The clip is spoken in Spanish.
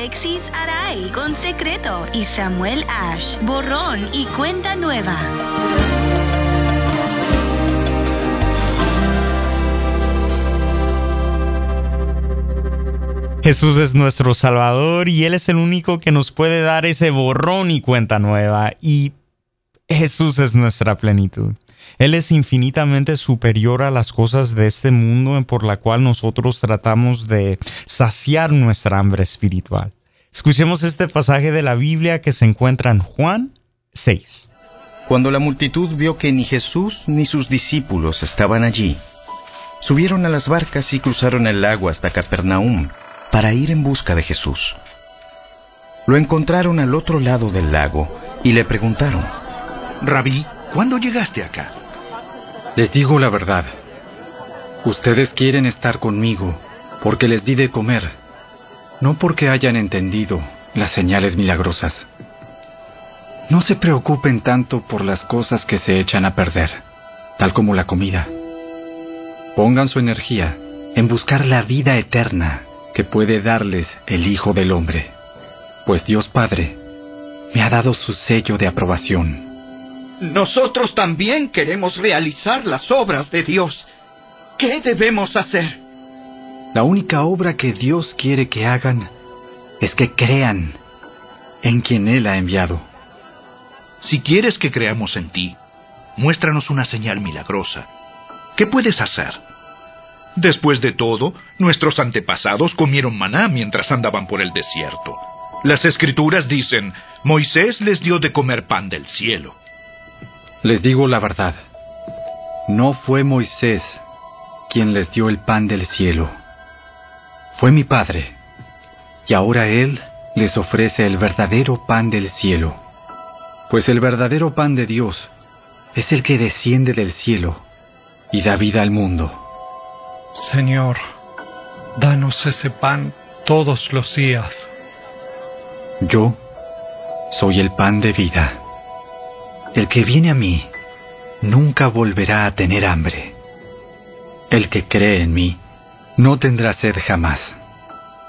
Alexis Aray con Secreto y Samuel Ash, Borrón y Cuenta Nueva. Jesús es nuestro Salvador y Él es el único que nos puede dar ese borrón y cuenta nueva. Y Jesús es nuestra plenitud. Él es infinitamente superior a las cosas de este mundo por la cual nosotros tratamos de saciar nuestra hambre espiritual. Escuchemos este pasaje de la Biblia que se encuentra en Juan 6. Cuando la multitud vio que ni Jesús ni sus discípulos estaban allí, subieron a las barcas y cruzaron el lago hasta Capernaum para ir en busca de Jesús. Lo encontraron al otro lado del lago y le preguntaron: Rabí, ¿cuándo llegaste acá? Les digo la verdad. Ustedes quieren estar conmigo porque les di de comer, no porque hayan entendido las señales milagrosas. No se preocupen tanto por las cosas que se echan a perder, tal como la comida. Pongan su energía en buscar la vida eterna que puede darles el Hijo del Hombre, pues Dios Padre me ha dado su sello de aprobación. Nosotros también queremos realizar las obras de Dios. ¿Qué debemos hacer? La única obra que Dios quiere que hagan es que crean en quien Él ha enviado. Si quieres que creamos en ti, muéstranos una señal milagrosa. ¿Qué puedes hacer? Después de todo, nuestros antepasados comieron maná mientras andaban por el desierto. Las Escrituras dicen: Moisés les dio de comer pan del cielo. Les digo la verdad. No fue Moisés quien les dio el pan del cielo. Fue mi Padre. Y ahora Él les ofrece el verdadero pan del cielo. Pues el verdadero pan de Dios es el que desciende del cielo y da vida al mundo. Señor, danos ese pan todos los días. Yo soy el pan de vida. El que viene a mí nunca volverá a tener hambre. El que cree en mí no tendrá sed jamás.